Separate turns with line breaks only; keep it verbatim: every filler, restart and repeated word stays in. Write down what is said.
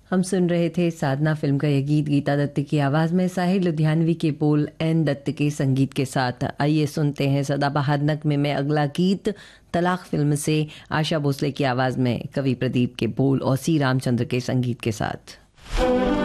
हम सुन रहे थे साधना फिल्म का यह गीत गीता दत्त की आवाज़ में, साहिर लुधियानवी के बोल, एन दत्त के संगीत के साथ। आइए सुनते हैं सदाबहार नगमे में अगला गीत तलाक फिल्म से, आशा भोसले की आवाज़ में, कवि प्रदीप के बोल और सी रामचंद्र के संगीत के साथ।